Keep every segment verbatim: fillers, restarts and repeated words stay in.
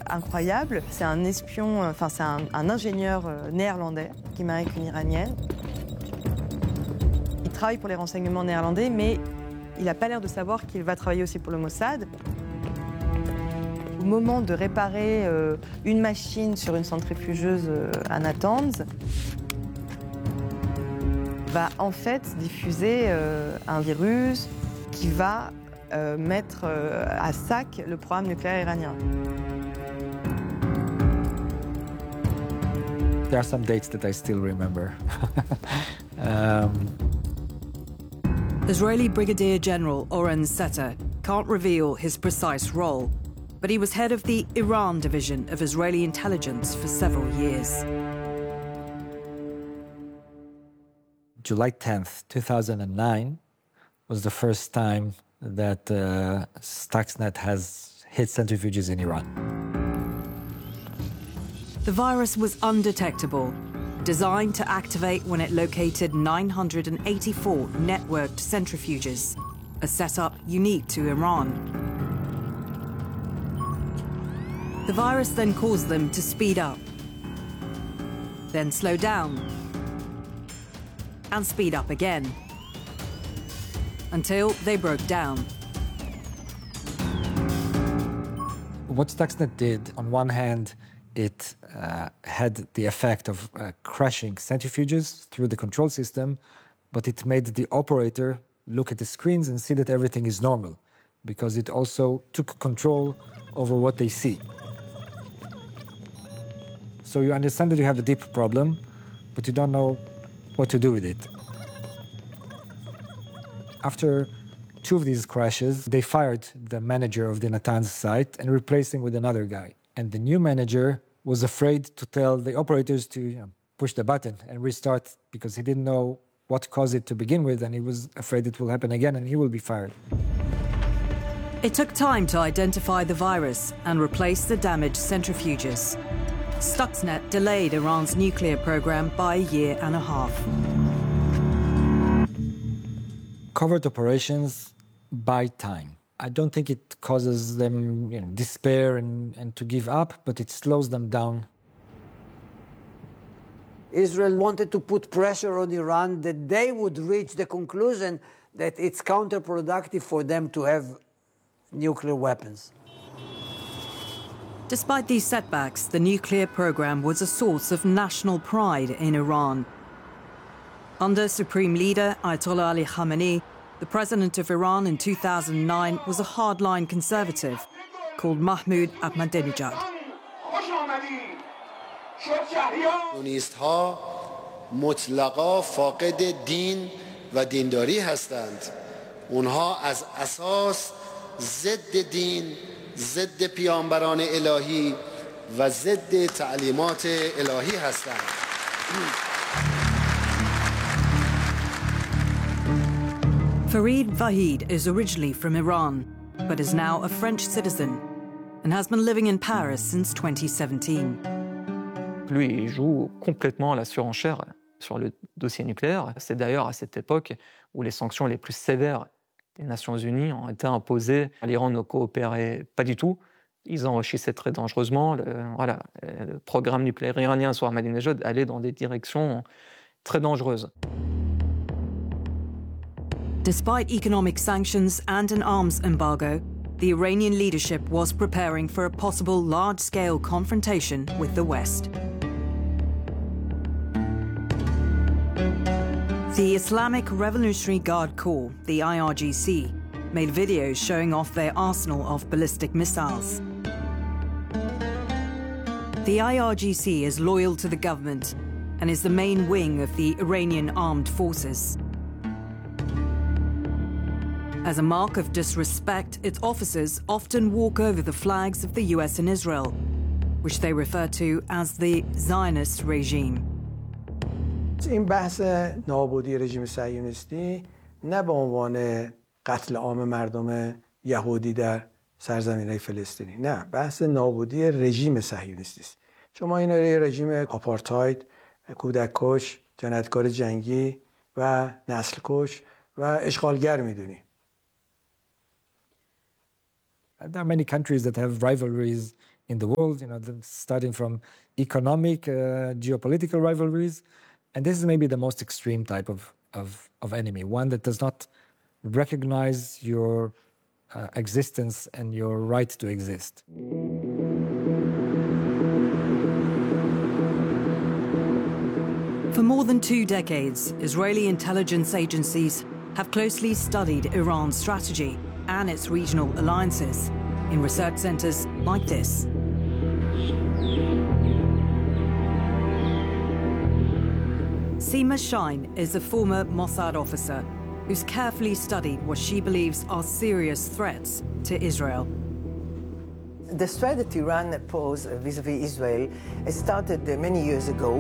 incroyable. C'est un espion, enfin c'est un, un ingénieur néerlandais qui marie avec une Iranienne. Il travaille pour les renseignements néerlandais, mais il n'a pas l'air de savoir qu'il va travailler aussi pour le Mossad. Au moment de réparer euh, une machine sur une centrifugeuse euh, à Natanz, va en fait diffuser euh, un virus qui va euh, mettre euh, à sac le programme nucléaire iranien. There are some dates that I still remember. um... Israeli Brigadier General Oren Setter can't reveal his precise role, but he was head of the Iran division of Israeli intelligence for several years. July tenth, two thousand nine was the first time that uh, Stuxnet has hit centrifuges in Iran. The virus was undetectable, designed to activate when it located nine hundred eighty-four networked centrifuges, a setup unique to Iran. The virus then caused them to speed up, then slow down, and speed up again, until they broke down. What Stuxnet did, on one hand, it uh, had the effect of uh, crashing centrifuges through the control system, but it made the operator look at the screens and see that everything is normal, because it also took control over what they see. So you understand that you have a deep problem, but you don't know what to do with it. After two of these crashes, they fired the manager of the Natanz site and replaced him with another guy. And the new manager was afraid to tell the operators to you know, push the button and restart because he didn't know what caused it to begin with, and he was afraid it will happen again and he will be fired. It took time to identify the virus and replace the damaged centrifuges. Stuxnet delayed Iran's nuclear program by a year and a half. Covert operations buy time. I don't think it causes them you know, despair and, and to give up, but it slows them down. Israel wanted to put pressure on Iran that they would reach the conclusion that it's counterproductive for them to have nuclear weapons. Despite these setbacks, the nuclear program was a source of national pride in Iran. Under Supreme Leader Ayatollah Ali Khamenei, the president of Iran in two thousand nine was a hardline conservative called Mahmoud Ahmadinejad. کمونیست‌ها مطلقاً فاقد دین و دینداری هستند. اونها از اساس ضد دین، ضد پیامبران الهی و ضد تعلیمات الهی هستند. Farid Vahid is originally from Iran, but is now a French citizen and has been living in Paris since twenty seventeen. Lui, il joue complètement la surenchère sur le dossier nucléaire. C'est d'ailleurs à cette époque où les sanctions les plus sévères des Nations Unies ont été imposées. L'Iran ne coopérait pas du tout. Ils enrichissaient très dangereusement. Le, voilà, le programme nucléaire iranien sur Ahmadinejad allait dans des directions très dangereuses. Despite economic sanctions and an arms embargo, the Iranian leadership was preparing for a possible large-scale confrontation with the West. The Islamic Revolutionary Guard Corps, the I R G C, made videos showing off their arsenal of ballistic missiles. The I R G C is loyal to the government and is the main wing of the Iranian armed forces. As a mark of disrespect, its officers often walk over the flags of the U S and Israel, which they refer to as the Zionist regime. این بحث نابودی رژیم صهیونیستی نه به عنوان قتل عام مردم یهودی در سرزمین‌های فلسطینی، نه، بحث نابودی رژیم صهیونیستی است. شما این رو رژیم آپارتاید، کودک کش، جنایتکار جنگی و نسل کش و اشغالگر میدونی. There are many countries that have rivalries in the world, you know, starting from economic, uh, geopolitical rivalries. And this is maybe the most extreme type of, of, of enemy, one that does not recognize your uh, existence and your right to exist. For more than two decades, Israeli intelligence agencies have closely studied Iran's strategy and its regional alliances in research centers like this. Seema Shine is a former Mossad officer who's carefully studied what she believes are serious threats to Israel. The threat that Iran posed vis-à-vis Israel started many years ago.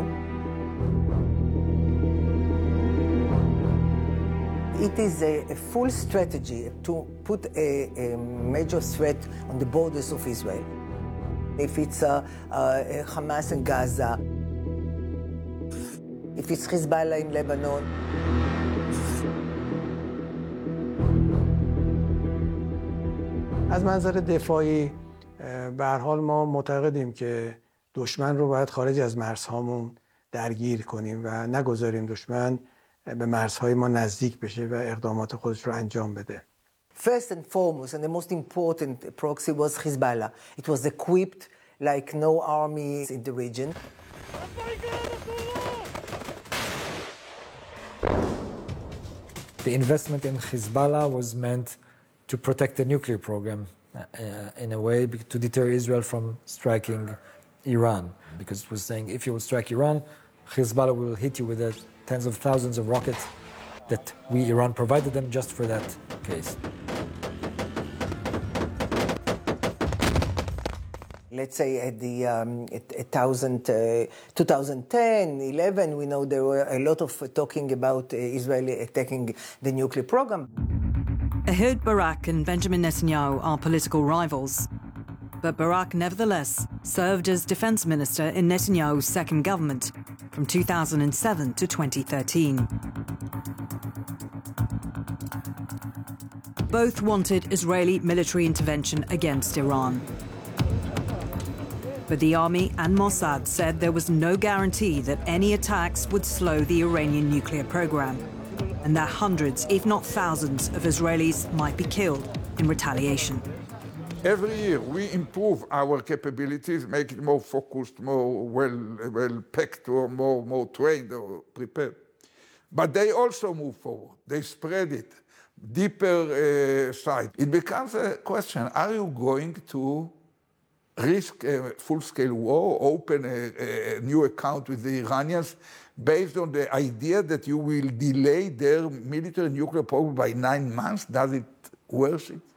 It is a, a full strategy to put a, a major threat on the borders of Israel. If it's uh, uh, Hamas in Gaza, if it's Hezbollah in Lebanon. از منظر دفاعی به هر حال ما معتقدیم که دشمن رو باید خارج از مرزهامون درگیر کنیم و نگذاریم دشمن به مرزهای ما نزدیک بشه و اقدامات خودش رو انجام بده. First and foremost, and the most important proxy was Hezbollah. It was equipped like no army in the region. The investment in Hezbollah was meant to protect the nuclear program uh, in a way to deter Israel from striking Iran. Because it was saying if you will strike Iran, Hezbollah will hit you with the tens of thousands of rockets that we, Iran, provided them just for that case. Let's say at the um, at, at thousand, uh, twenty ten, eleven, we know there were a lot of uh, talking about uh, Israel attacking the nuclear program. Ehud Barak and Benjamin Netanyahu are political rivals. But Barak nevertheless served as defense minister in Netanyahu's second government from two thousand seven to twenty thirteen. Both wanted Israeli military intervention against Iran. But the army and Mossad said there was no guarantee that any attacks would slow the Iranian nuclear program, and that hundreds, if not thousands, of Israelis might be killed in retaliation. Every year we improve our capabilities, make it more focused, more well, well packed, or more, more trained or prepared. But they also move forward. They spread it, deeper uh, side. It becomes a question, are you going to risk a full-scale war, open a, a new account with the Iranians based on the idea that you will delay their military nuclear program by nine months? Does it worth it?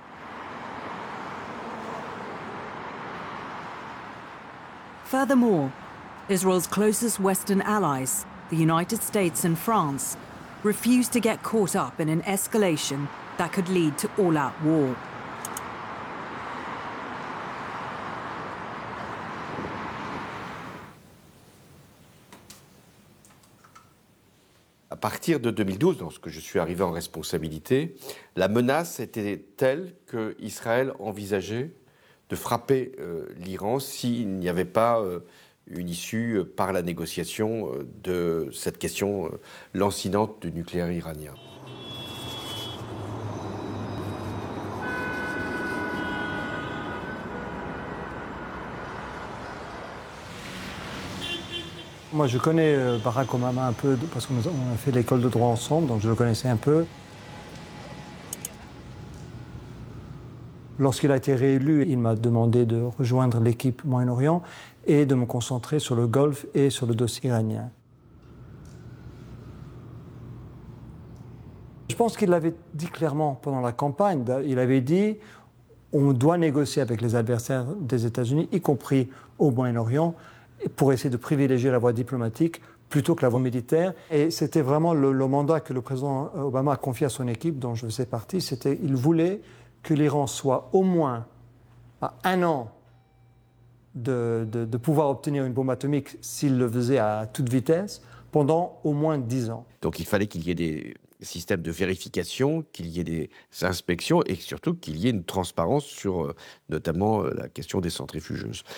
Furthermore, Israel's closest Western allies, the United States and France, refused to get caught up in an escalation that could lead to all-out war. À partir de deux mille douze, lorsque je suis arrivé en responsabilité, la menace était telle qu'Israël envisageait de frapper euh, l'Iran s'il n'y avait pas euh, une issue euh, par la négociation euh, de cette question euh, lancinante du nucléaire iranien. Moi, je connais Barack Obama un peu parce qu'on a fait l'école de droit ensemble, donc je le connaissais un peu. Lorsqu'il a été réélu, il m'a demandé de rejoindre l'équipe Moyen-Orient et de me concentrer sur le Golfe et sur le dossier iranien. Je pense qu'il l'avait dit clairement pendant la campagne. Il avait dit on doit négocier avec les adversaires des États-Unis, y compris au Moyen-Orient, pour essayer de privilégier la voie diplomatique plutôt que la voie militaire. Et c'était vraiment le, le mandat que le président Obama a confié à son équipe, dont je faisais partie. C'était, il voulait que l'Iran soit au moins à un an de, de, de pouvoir obtenir une bombe atomique s'il le faisait à toute vitesse, pendant au moins dix ans. Donc il fallait qu'il y ait des, système de vérification, qu'il y ait des inspections et surtout qu'il y ait une transparence sur euh, notamment euh, la question des centrifugeuses.